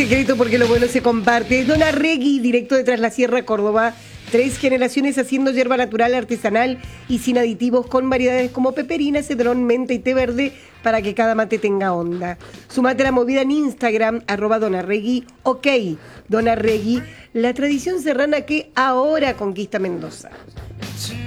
secreto porque lo bueno se comparte. Don Arregui, directo de Tras la Sierra, Córdoba. 3 generaciones haciendo hierba natural, artesanal y sin aditivos, con variedades como peperina, cedrón, menta y té verde para que cada mate tenga onda. Sumate a la movida en Instagram, @donarregui. Ok, Don Arregui, la tradición serrana que ahora conquista Mendoza.